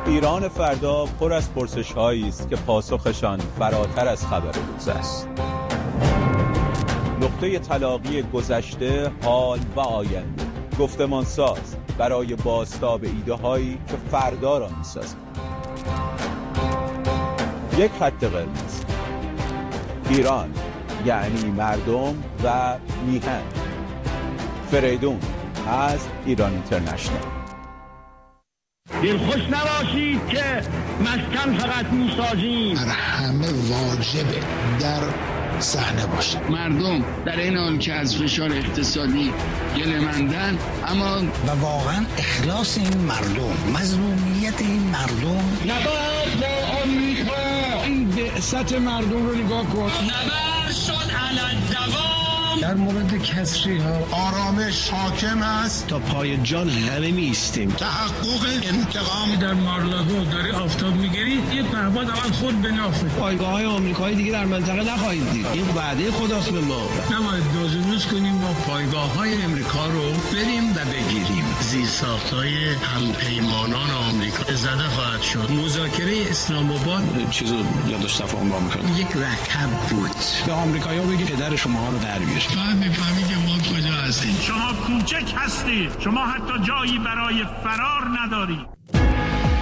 ایران فردا پر از پرسش‌هایی است که پاسخشان فراتر از خبر روز است. نقطه تلاقی گذشته، حال و آینده، گفتمان ساز برای بازتاب ایده‌هایی که فردا را می‌سازند. یک خط قرمز: ایران یعنی مردم و میهن. فریدون از ایران اینترنشنال. دلخوش نباشید که مسکن فقط میسازیم، بر همه واجبه در صحنه باشه. مردم در این حال که از فشار اقتصادی گله‌مندن، اما و واقعا اخلاص این مردم، مظلومیت این مردم. نبرد با آمریکا، این بعثت مردم رو نگاه کن. نبرد شد علی الدوام. در مورد کسری ها آرامش حاکم است. تا پای جان همه میستیم. تحقق انتقام. در مارلاگو داری آفتاب میگیری، یه پهپاد اول خود به نافه. پایگاه های آمریکایی دیگه در منطقه نخواهید دید. این وعده خداست به ما. نباید دوزنوز کنیم ما پایگاه های امریکا رو بریم و بگیریم. زیرساخت‌های همپیمانان آمریکا زده خواهد شد. مذاکره اسلام آباد چیزو یادش تفاهم با میکنه. یک رکب بود. به آمریکایی‌ها بگید پدر شما رو در بیار. فهم می‌فهمی که ما کجا هستیم. شما کوچک هستید، شما حتی جایی برای فرار ندارید.